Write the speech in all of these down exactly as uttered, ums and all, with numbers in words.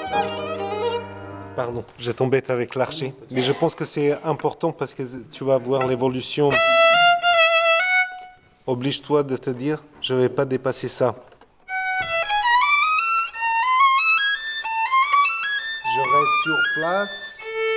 Pardon, je t'embête avec l'archer. Mais je pense que c'est important parce que tu vas voir l'évolution. Oblige-toi de te dire, je ne vais pas dépasser ça. Je reste sur place.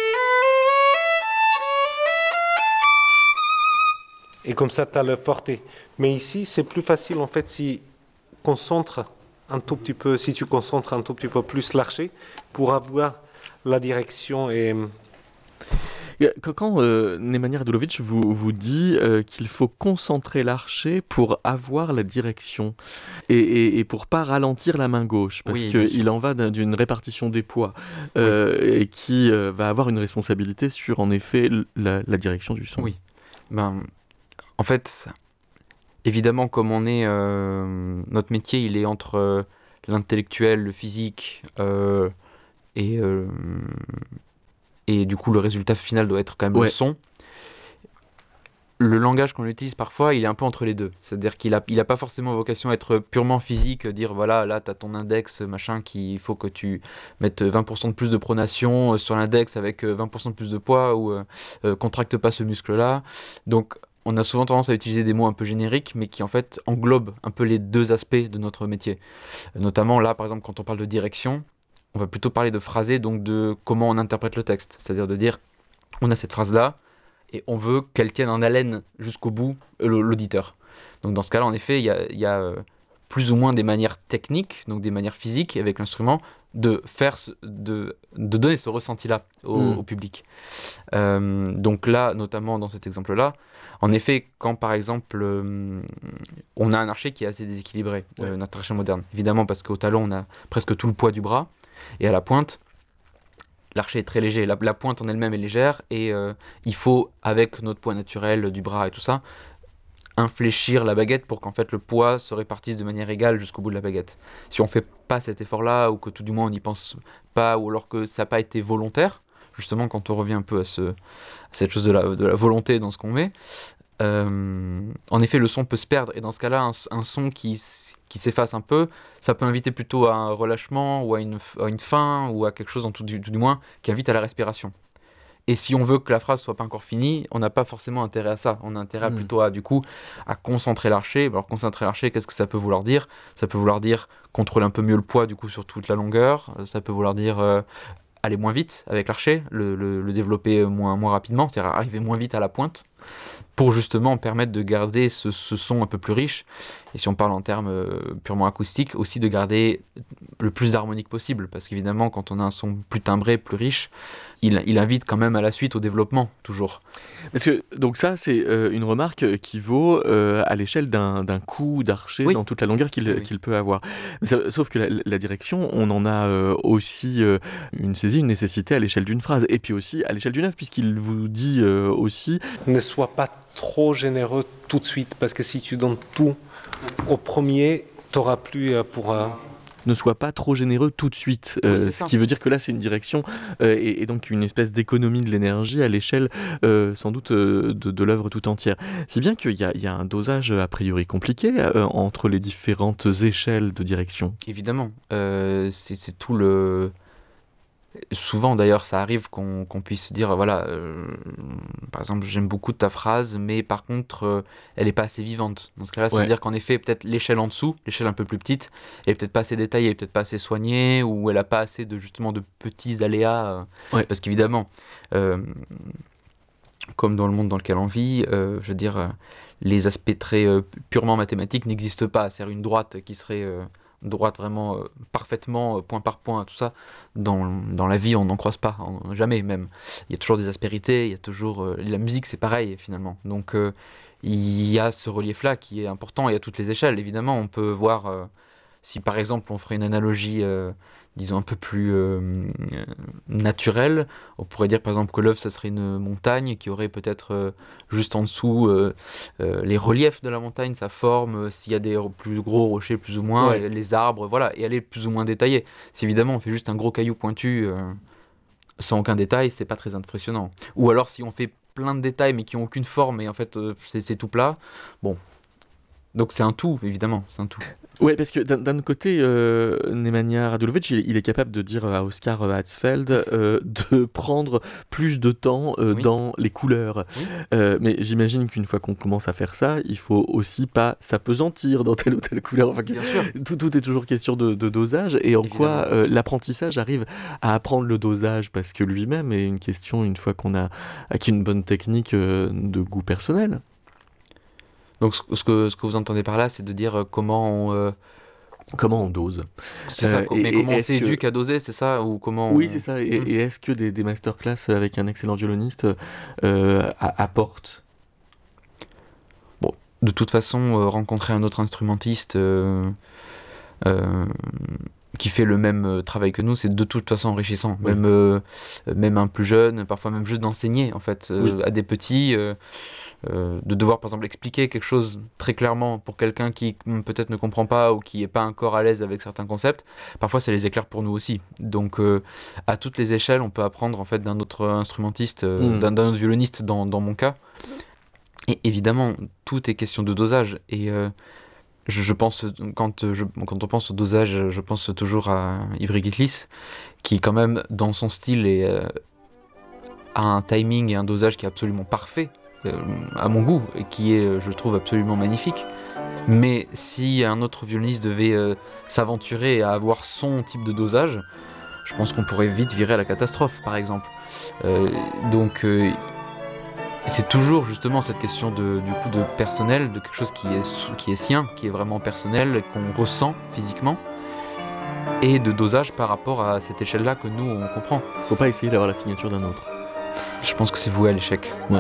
Et comme ça, tu as le forte. Mais ici, c'est plus facile en fait si concentre un tout petit peu, si tu concentres un tout petit peu plus l'archer pour avoir la direction et Quand, quand euh, Nemanja Radulovic vous, vous dit euh, qu'il faut concentrer l'archer pour avoir la direction et, et, et pour pas ralentir la main gauche, parce Oui, bien qu'il sûr. en va d'un- d'une répartition des poids euh, et qui euh, va avoir une responsabilité sur en effet l- la, la direction du son. Oui. Ben, en fait, évidemment, comme on est, euh, notre métier, il est entre euh, l'intellectuel, le physique, euh, et, euh, et du coup, le résultat final doit être quand même le Ouais. son. Le langage qu'on utilise parfois, il est un peu entre les deux. C'est-à-dire qu'il a, il a pas forcément vocation à être purement physique, dire voilà, là, tu as ton index, machin, qu'il faut que tu mettes vingt pour cent de plus de pronation euh, sur l'index avec euh, vingt pour cent de plus de poids, ou euh, euh, contracte pas ce muscle-là. Donc, on a souvent tendance à utiliser des mots un peu génériques, mais qui en fait englobent un peu les deux aspects de notre métier. Euh, Notamment là, par exemple, quand on parle de direction, on va plutôt parler de phrasé, donc de comment on interprète le texte. C'est-à-dire de dire, on a cette phrase-là, et on veut qu'elle tienne en haleine jusqu'au bout euh, l'auditeur. Donc dans ce cas-là, en effet, il y a, il y a euh, plus ou moins des manières techniques, donc des manières physiques avec l'instrument, de faire, ce- de, de donner ce ressenti-là au, Mm. au public. Euh, donc là, notamment dans cet exemple-là, en effet, quand par exemple euh, on a un archer qui est assez déséquilibré, euh, Ouais. notre archer moderne, évidemment parce qu'au talon on a presque tout le poids du bras, et à la pointe, l'archer est très léger, la, la pointe en elle-même est légère, et euh, il faut, avec notre poids naturel du bras et tout ça, infléchir la baguette pour qu'en fait le poids se répartisse de manière égale jusqu'au bout de la baguette. Si on fait pas cet effort-là, ou que tout du moins on n'y pense pas, ou alors que ça n'a pas été volontaire, justement quand on revient un peu à, ce, à cette chose de la, de la volonté dans ce qu'on met, euh, en effet le son peut se perdre, et dans ce cas-là un, un son qui, s- qui s'efface un peu, ça peut inviter plutôt à un relâchement, ou à une, f- à une fin, ou à quelque chose en tout du, tout du moins qui invite à la respiration. Et si on veut que la phrase soit pas encore finie, on n'a pas forcément intérêt à ça. On a intérêt Mm. plutôt à, du coup, à concentrer l'archer. Alors, concentrer l'archer, qu'est-ce que ça peut vouloir dire ? Ça peut vouloir dire contrôler un peu mieux le poids, du coup, sur toute la longueur. Euh, Ça peut vouloir dire euh, aller moins vite avec l'archer, le, le- le développer moins, moins rapidement, c'est-à-dire arriver moins vite à la pointe, pour justement permettre de garder ce, ce son un peu plus riche. Et si on parle en termes euh, purement acoustiques, aussi de garder le plus d'harmonique possible, parce qu'évidemment, quand on a un son plus timbré, plus riche, il, il invite quand même à la suite au développement, toujours. Parce que, donc ça, c'est euh, une remarque euh, qui vaut euh, à l'échelle d'un, d'un coup d'archer Oui. dans toute la longueur qu'il, Oui, oui. qu'il peut avoir. Mais ça- sauf que la, la direction, on en a euh, aussi euh, une saisie, une nécessité à l'échelle d'une phrase, et puis aussi à l'échelle d'une œuvre, puisqu'il vous dit euh, aussi... ne sois pas trop généreux tout de suite parce que si tu donnes tout au premier, tu n'auras plus euh, pour... euh, ne soit pas trop généreux tout de suite. Euh, Oui, c'est ce ça. qui veut dire que là, c'est une direction euh, et, et donc une espèce d'économie de l'énergie à l'échelle, euh, sans doute, euh, de, de l'œuvre tout entière. Si bien qu'il y a, il y a un dosage a priori compliqué euh, entre les différentes échelles de direction. Évidemment, euh, c'est, c'est tout le... Souvent d'ailleurs ça arrive qu'on, qu'on puisse dire voilà, euh, par exemple j'aime beaucoup ta phrase, mais par contre euh, elle n'est pas assez vivante. Dans ce cas-là, ça Ouais. veut dire qu'en effet peut-être l'échelle en dessous, l'échelle un peu plus petite, elle est peut-être pas assez détaillée, elle est peut-être pas assez soignée, ou elle a pas assez de justement de petits aléas. euh, Ouais. Parce qu'évidemment, euh, comme dans le monde dans lequel on vit, euh, je veux dire, euh, les aspects très euh, purement mathématiques n'existent pas. C'est-à-dire une droite qui serait euh, droite vraiment euh, parfaitement, euh, point par point, tout ça, dans, dans la vie, on n'en croise pas, en- jamais même. Il y a toujours des aspérités, il y a toujours... euh, la musique, c'est pareil, finalement. Donc, euh, il y a ce relief-là qui est important, et à toutes les échelles, évidemment. On peut voir, euh, si par exemple, on ferait une analogie... euh, disons un peu plus euh, euh, naturelle, on pourrait dire par exemple que l'œuvre ça serait une montagne qui aurait peut-être euh, juste en dessous euh, euh, les reliefs de la montagne, sa forme, euh, s'il y a des ro- plus gros rochers plus ou moins, Ouais. et les arbres, voilà, et elle est plus ou moins détaillée. Si évidemment on fait juste un gros caillou pointu euh, sans aucun détail, c'est pas très impressionnant. Ou alors si on fait plein de détails mais qui ont aucune forme et en fait euh, c'est, c'est tout plat, bon, Donc c'est un tout, évidemment, c'est un tout. Ouais, parce que d'un, d'un côté, euh, Nemanja Radulovic, il, il est capable de dire à Oscar Hatzfeld euh, de prendre plus de temps euh, Oui. dans les couleurs. Oui. Euh, mais j'imagine qu'une fois qu'on commence à faire ça, il faut aussi pas s'apesantir dans telle ou telle couleur. Enfin, que- Bien sûr. tout, tout est toujours question de, de dosage. Et en quoi Évidemment. euh, l'apprentissage arrive à apprendre le dosage parce que lui-même est une question une fois qu'on a acquis une bonne technique euh, de goût personnel. Donc ce, ce que, ce que vous entendez par là, c'est de dire euh, comment on... euh, Comment on dose? c'est ça, Euh, co- et- mais et comment on est-ce que- s'éduque à doser, c'est ça? Ou comment Oui, on- c'est ça. Et, Mm. et est-ce que des, des masterclass avec un excellent violoniste euh, a- apportent? De toute façon, euh, rencontrer un autre instrumentiste euh, euh, qui fait le même euh, travail que nous, c'est de toute façon enrichissant. Oui. Même, euh, même un plus jeune, parfois même juste d'enseigner en fait euh, Oui. à des petits, euh, euh, de devoir par exemple expliquer quelque chose très clairement pour quelqu'un qui hum, peut-être ne comprend pas ou qui n'est pas encore à l'aise avec certains concepts. Parfois, ça les éclaire pour nous aussi. Donc, euh, à toutes les échelles, on peut apprendre en fait d'un autre instrumentiste, euh, Mm. d'un, d'un autre violoniste dans, dans mon cas. Et évidemment, tout est question de dosage. Et euh, je, je pense, quand, je, quand on pense au dosage, je pense toujours à Ivry Gitlis, qui quand même, dans son style, est, euh, a un timing et un dosage qui est absolument parfait, euh, à mon goût, et qui est, je trouve, absolument magnifique. Mais si un autre violoniste devait euh, s'aventurer à avoir son type de dosage, je pense qu'on pourrait vite virer à la catastrophe, par exemple. Euh, donc... euh, c'est toujours justement cette question de, du coup de personnel, de quelque chose qui est, sou- qui est sien, qui est vraiment personnel, qu'on ressent physiquement, et de dosage par rapport à cette échelle-là que nous on comprend. Faut pas essayer d'avoir la signature d'un autre. Je pense que c'est voué à l'échec. Ouais.